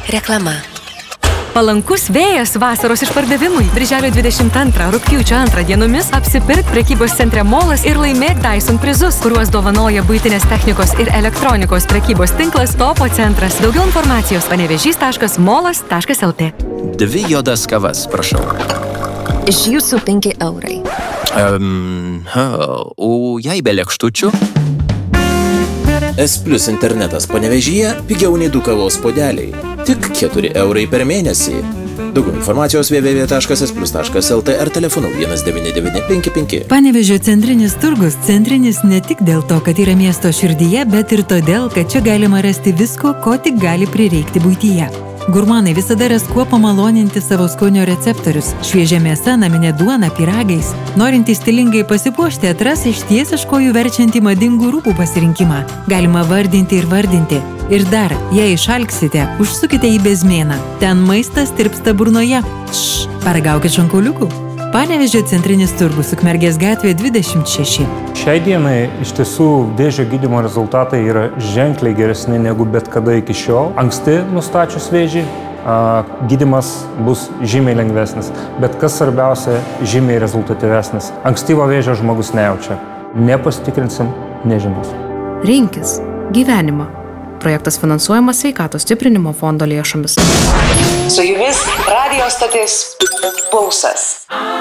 Reklama. Palankus vėjas vasaros išpardavimui. Birželio 22, rugpjūčio 2 dienomis apsipirk prekybos centre Molas ir laimėk Dyson prizus, kuriuos dovanoja buitinės technikos ir elektronikos prekybos tinklas Topo centras. Daugiau informacijos panevežys.molas.lt. 2 juodas kavas, prašau. Iš jūsų 5 eurai. O jei be lėkštučių? S+ internetas Panevėžyje pigiau nei 2 kavos puodeliai. Tik 4 eurai per mėnesį. Daugiau informacijos www.s+.lt ar telefonu 19955. Panevėžio centrinis turgus centrinis ne tik dėl to, kad yra miesto širdyje, bet ir todėl, kad čia galima rasti visko, ko tik gali prireikti buityje. Gurmanai visada ras kuo pamaloninti savo skonio receptorius. Šviežia mėsa, naminė duona, pyragais. Norintys stilingai pasipuošti atras išties iš kojų verčiantį madingų rūbų pasirinkimą. Galima vardinti ir vardinti. Ir dar, jei išalksite, užsukite į Bezmėną. Ten maistas tirpsta burnoje. Paragaukit šonkauliukų. Panevėžio centrinis turgus, Ukmergės gatvė 26. Šiai dienai iš tiesų vėžio gydymo rezultatai yra ženkliai geresni negu bet kada iki šiol. Anksti nustačius vėžį, gydymas bus žymiai lengvesnis, bet kas svarbiausia, žymiai rezultatyvesnis. Ankstyvo vėžio žmogus nejaučia. Nepasitikrinsim, nežinos. Rinkis gyvenimą. Projektas finansuojamas Sveikatos stiprinimo fondo lėšomis. Su jumis radijo stotis Pulsas.